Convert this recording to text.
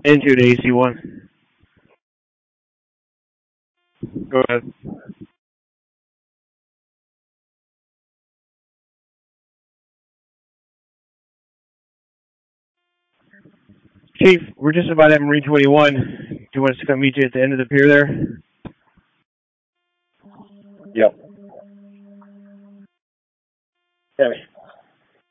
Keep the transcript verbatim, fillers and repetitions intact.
into the A C one. Go ahead. Chief, we're just about at Marine twenty-one. Do you want us to come meet you at the end of the pier there? Yep. Yeah,